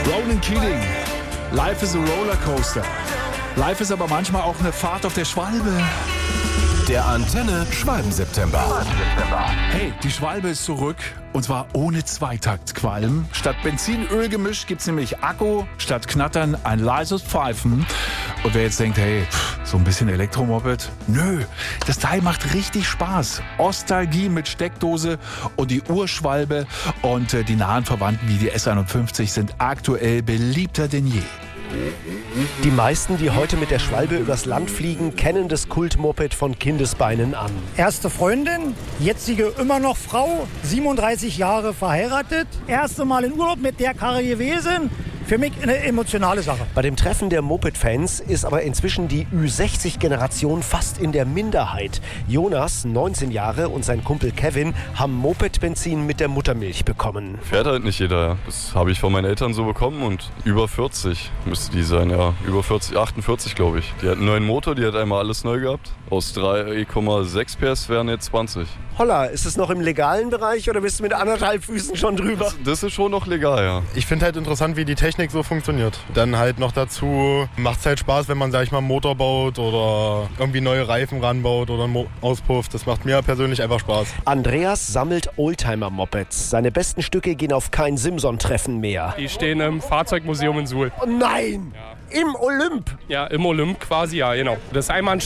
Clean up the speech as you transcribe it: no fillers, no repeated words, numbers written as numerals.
Ronan Keating. Life is a Rollercoaster. Life ist aber manchmal auch eine Fahrt auf der Schwalbe. Der Antenne Schwalben-September. Hey, die Schwalbe ist zurück und zwar ohne Zweitaktqualm. Statt Benzin-Öl-Gemisch gibt's nämlich Akku, statt Knattern ein leises Pfeifen. Und wer jetzt denkt, hey, so ein bisschen Elektromoped? Nö, das Teil macht richtig Spaß. Ostalgie mit Steckdose und die Urschwalbe und die nahen Verwandten wie die S51 sind aktuell beliebter denn je. Die meisten, die heute mit der Schwalbe übers Land fliegen, kennen das Kultmoped von Kindesbeinen an. Erste Freundin, jetzige immer noch Frau, 37 Jahre verheiratet. Erste Mal in Urlaub mit der Karre gewesen. Für mich eine emotionale Sache. Bei dem Treffen der Moped-Fans ist aber inzwischen die Ü60-Generation fast in der Minderheit. Jonas, 19 Jahre, und sein Kumpel Kevin haben Moped-Benzin mit der Muttermilch bekommen. Fährt halt nicht jeder, ja. Das habe ich von meinen Eltern so bekommen und über 40 müsste die sein, ja. Über 40, 48 glaube ich. Die hat einen neuen Motor, die hat einmal alles neu gehabt. Aus 3,6 PS wären jetzt 20. Holla, ist es noch im legalen Bereich oder bist du mit 1,5 Füßen schon drüber? Das ist schon noch legal, ja. Ich finde halt interessant, wie die Technik so funktioniert. Dann halt noch dazu macht es halt Spaß, wenn man, sag ich mal, einen Motor baut oder irgendwie neue Reifen ranbaut oder einen Auspuff. Das macht mir persönlich einfach Spaß. Andreas sammelt Oldtimer-Mopeds. Seine besten Stücke gehen auf kein Simson-Treffen mehr. Die stehen im Fahrzeugmuseum in Suhl. Oh nein! Ja. Im Olymp? Ja, im Olymp quasi, ja, genau. Das ist einmal ein